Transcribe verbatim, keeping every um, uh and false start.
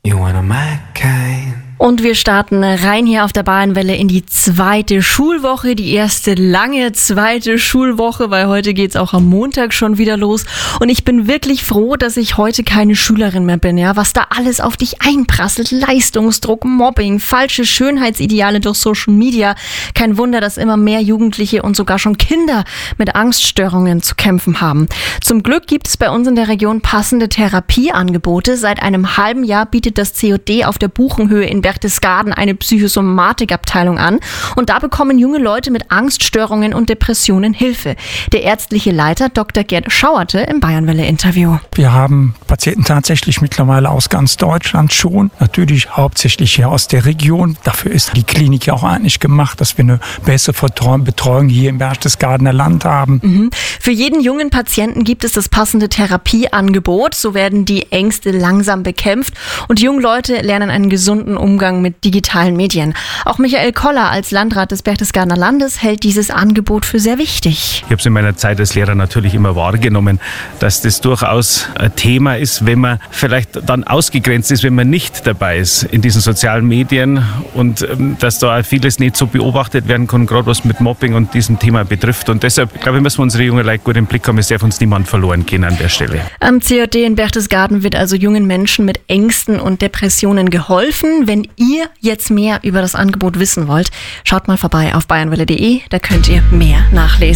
You wanna my kind. Und wir starten rein hier auf der Bayernwelle in die zweite Schulwoche, die erste lange zweite Schulwoche, weil heute geht's auch am Montag schon wieder los. Und ich bin wirklich froh, dass ich heute keine Schülerin mehr bin, ja, was da alles auf dich einprasselt. Leistungsdruck, Mobbing, falsche Schönheitsideale durch Social Media. Kein Wunder, dass immer mehr Jugendliche und sogar schon Kinder mit Angststörungen zu kämpfen haben. Zum Glück gibt es bei uns in der Region passende Therapieangebote. Seit einem halben Jahr bietet das C O D auf der Buchenhöhe in Berchtesgaden eine Psychosomatikabteilung an. Und da bekommen junge Leute mit Angststörungen und Depressionen Hilfe. Der ärztliche Leiter Doktor Gerd Schauerte im Bayernwelle-Interview. Wir haben Patienten tatsächlich mittlerweile aus ganz Deutschland schon, natürlich hauptsächlich hier aus der Region. Dafür ist die Klinik ja auch eigentlich gemacht, dass wir eine bessere Betreuung hier im Berchtesgadener Land haben. Mhm. Für jeden jungen Patienten gibt es das passende Therapieangebot. So werden die Ängste langsam bekämpft und junge Leute lernen einen gesunden Umgang mit digitalen Medien. Auch Michael Koller als Landrat des Berchtesgadener Landes hält dieses Angebot für sehr wichtig. Ich habe es in meiner Zeit als Lehrer natürlich immer wahrgenommen, dass das durchaus ein Thema ist, wenn man vielleicht dann ausgegrenzt ist, wenn man nicht dabei ist in diesen sozialen Medien und ähm, dass da vieles nicht so beobachtet werden kann, gerade was mit Mobbing und diesem Thema betrifft. Und deshalb, glaube ich, müssen wir unsere jungen Leute gut im Blick haben, es darf uns niemand verloren gehen an der Stelle. Am C O D in Berchtesgaden wird also jungen Menschen mit Ängsten und Depressionen geholfen. Wenn ihr jetzt mehr über das Angebot wissen wollt, schaut mal vorbei auf bayernwelle punkt de, da könnt ihr mehr nachlesen.